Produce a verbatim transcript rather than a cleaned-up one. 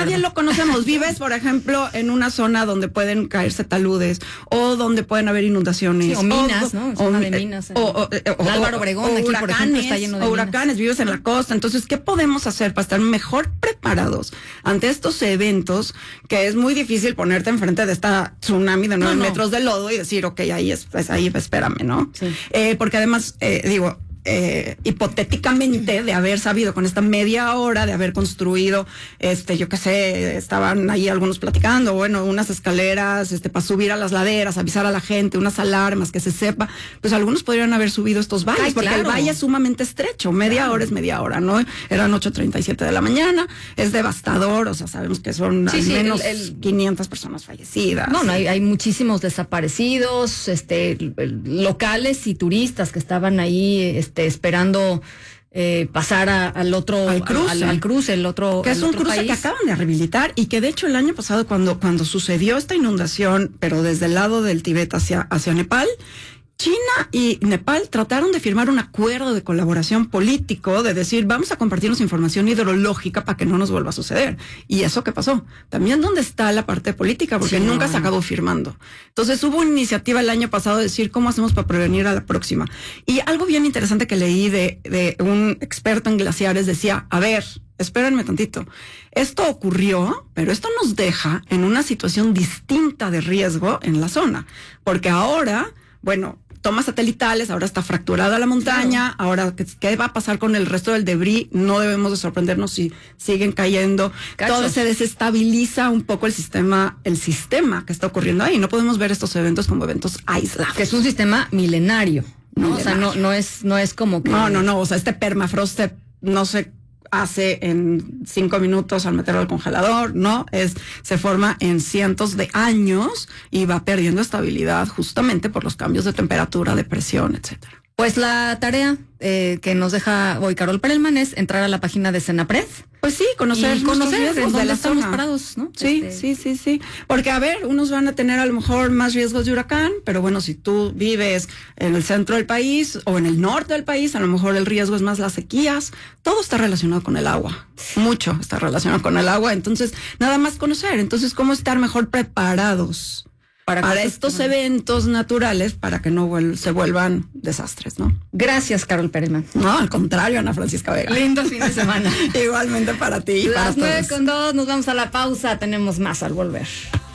nadie lo conocemos. Vives, por ejemplo, en una zona donde pueden caerse taludes o donde pueden haber inundaciones. Sí, o minas, o, ¿no? O, zona de minas. O, o, o, Álvaro Obregón, o aquí, huracanes, por ejemplo, está lleno de o huracanes, minas. vives en la costa. Entonces, ¿qué podemos hacer para estar mejor preparados ante estos eventos que es muy difícil ponerte enfrente de esta tsunami de nueve No, no. metros de lodo y decir, ok, ahí es, pues ahí espérame, ¿no? Sí. Eh, porque además, eh, digo, Eh, hipotéticamente de haber sabido con esta media hora de haber construido, este, yo qué sé, estaban ahí algunos platicando, bueno, unas escaleras, este, para subir a las laderas, avisar a la gente, unas alarmas, que se sepa, pues algunos podrían haber subido estos valles, Ay, porque claro. el valle es sumamente estrecho, media Claro. hora es media hora, ¿no? Eran ocho treinta y siete de la mañana, es devastador, o sea, sabemos que son Sí, al sí, menos el- el- quinientas personas fallecidas. No, no, hay, hay muchísimos desaparecidos, este, locales y turistas que estaban ahí, este, esperando eh, pasar a, al otro, Al cruce. al, al cruce, el otro, Que es al un otro cruce país. que acaban de rehabilitar y que de hecho el año pasado cuando, cuando sucedió esta inundación, pero desde el lado del Tíbet hacia, hacia Nepal, China y Nepal trataron de firmar un acuerdo de colaboración político, de decir, vamos a compartirnos información hidrológica para que no nos vuelva a suceder. ¿Y eso qué pasó? También dónde está la parte política, porque Sí, nunca no, se acabó firmando. Entonces hubo una iniciativa el año pasado de decir, ¿cómo hacemos para prevenir a la próxima? Y algo bien interesante que leí de, de un experto en glaciares decía, a ver, espérenme tantito. Esto ocurrió, pero esto nos deja en una situación distinta de riesgo en la zona, porque ahora, bueno, tomas satelitales, ahora está fracturada la montaña, claro. Ahora, ¿qué, ¿qué va a pasar con el resto del debris? No debemos de sorprendernos si siguen cayendo. Cachos. Todo se desestabiliza un poco el sistema, el sistema que está ocurriendo ahí. No podemos ver estos eventos como eventos aislados. Que es un sistema milenario, ¿no? Milenario. O sea, no, no es, no es como que... No, no, no, o sea, este permafrost se, no se hace en cinco minutos al meterlo al congelador, ¿no? Es, se forma en cientos de años y va perdiendo estabilidad justamente por los cambios de temperatura, de presión, etcétera. Pues la tarea eh, que nos deja hoy Carol Perelman es entrar a la página de Senapred. Pues sí, conocer, y conocer riesgos dónde de la estamos zona. parados, ¿no? Sí, Este... sí, sí, sí. Porque, a ver, unos van a tener a lo mejor más riesgos de huracán, pero bueno, si tú vives en el centro del país o en el norte del país, a lo mejor el riesgo es más las sequías. Todo está relacionado con el agua. Mucho está relacionado con el agua. Entonces, nada más conocer. Entonces, ¿cómo estar mejor preparados para, para estos eventos naturales para que no vuel- se vuelvan desastres, ¿no? Gracias, Carol Perelman. No, al contrario, Ana Francisca Vega. Lindo fin de semana. Igualmente para ti y para Las nueve todos. con dos, nos vamos a la pausa, tenemos más al volver.